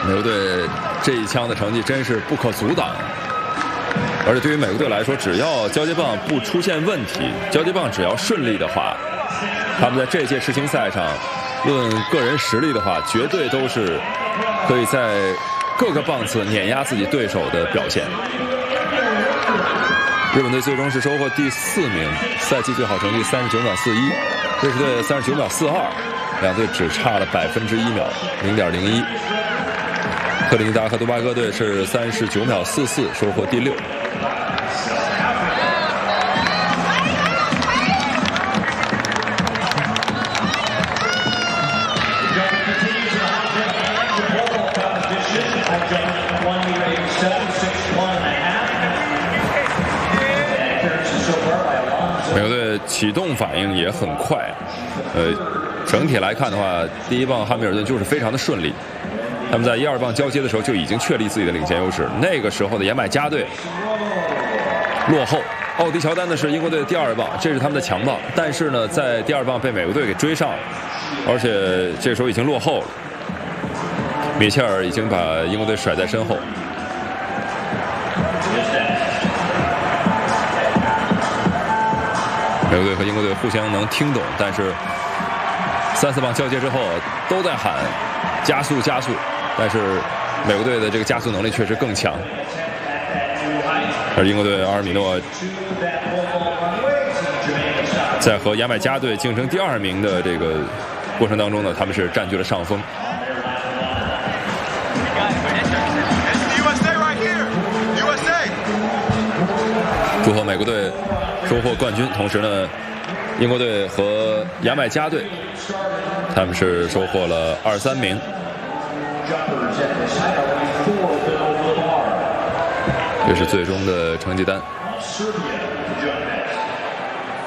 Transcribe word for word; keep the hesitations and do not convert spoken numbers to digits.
美国队这一枪的成绩真是不可阻挡，而且对于美国队来说，只要交接棒不出现问题，交接棒只要顺利的话，他们在这届世青赛上，论个人实力的话，绝对都是可以在各个棒次碾压自己对手的表现。日本队最终是收获第四名，赛季最好成绩三十九秒四一，瑞士队三十九秒四二，两队只差了百分之一秒，零点零一。特立尼达和多巴哥队是三十九秒四四，收获第六。美国队启动反应也很快，呃，整体来看的话，第一棒汉密尔顿就是非常的顺利。他们在一二棒交接的时候就已经确立自己的领先优势。那个时候的牙买加队落后，奥迪乔丹呢是英国队的第二棒，这是他们的强棒。但是呢，在第二棒被美国队给追上了，而且这时候已经落后了。米切尔已经把英国队甩在身后。美国队和英国队互相能听懂，但是三四棒交接之后都在喊加速加速，但是美国队的这个加速能力确实更强。而英国队阿尔米诺在和牙买加队竞争第二名的这个过程当中呢，他们是占据了上风。祝贺美国队收获冠军，同时呢，英国队和牙买加队他们是收获了二三名。这是最终的成绩单。